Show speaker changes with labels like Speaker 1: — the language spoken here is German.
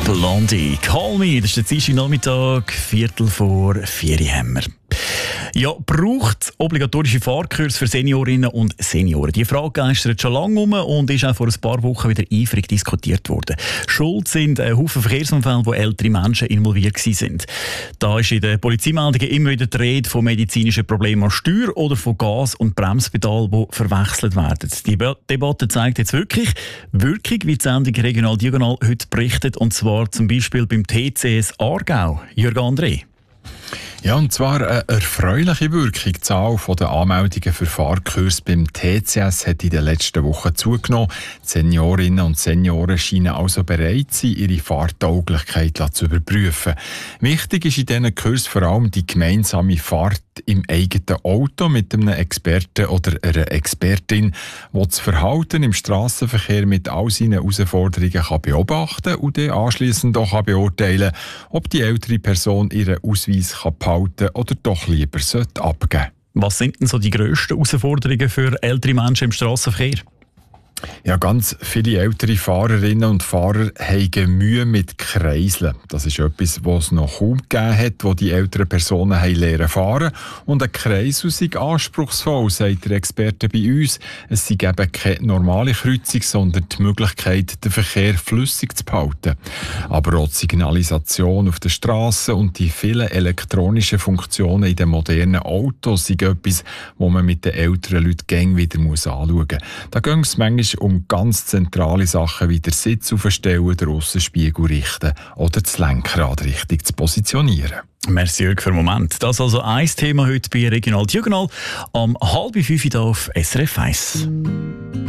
Speaker 1: Blondie, Call Me, das ist der Dienstagnachmittag, 3:45 haben wir. Ja, braucht obligatorische Fahrkurs für Seniorinnen und Senioren? Die Frage geistert schon lange um und ist auch vor ein paar Wochen wieder eifrig diskutiert worden. Schuld sind ein Haufen Verkehrsunfälle, wo ältere Menschen involviert waren. Da ist in den Polizeimeldungen immer wieder die Rede von medizinischen Problemen an Steuer oder von Gas- und Bremspedal, die verwechselt werden. Die Debatte zeigt jetzt wirklich Wirkung, wie die Sendung Regional Diagonal heute berichtet, und zwar zum Beispiel beim TCS Aargau. Jürgen André.
Speaker 2: Ja, und zwar eine erfreuliche Wirkung. Die Zahl der Anmeldungen für Fahrkurse beim TCS hat in den letzten Wochen zugenommen. Die Seniorinnen und Senioren scheinen also bereit zu sein, ihre Fahrtauglichkeit zu überprüfen. Wichtig ist in diesen Kursen vor allem die gemeinsame Fahrt im eigenen Auto mit einem Experten oder einer Expertin, die das Verhalten im Strassenverkehr mit all seinen Herausforderungen beobachten kann und dann anschliessend auch beurteilen kann, ob die ältere Person ihren Ausweis behalten oder doch lieber abgeben sollte.
Speaker 1: Was sind denn so die grössten Herausforderungen für ältere Menschen im Strassenverkehr?
Speaker 2: Ja, ganz viele ältere Fahrerinnen und Fahrer haben Mühe mit Kreiseln. Das ist etwas, was es noch kaum gegeben hat, wo die älteren Personen lernen fahren. Und ein Kreisel sei anspruchsvoll, sagt der Experte bei uns. Es sei eben keine normale Kreuzung, sondern die Möglichkeit, den Verkehr flüssig zu behalten. Aber auch die Signalisation auf der Straße und die vielen elektronischen Funktionen in den modernen Autos sind etwas, wo man mit den älteren Leuten gäng wieder anschauen muss. Da geht es manchmal um ganz zentrale Sachen wie den Sitz aufstellen, den Aussenspiegel richten oder das Lenkrad richtig zu positionieren.
Speaker 1: Merci Jürg für den Moment. Das ist also ein Thema heute bei Regional Diagonal am 4:30 auf SRF 1.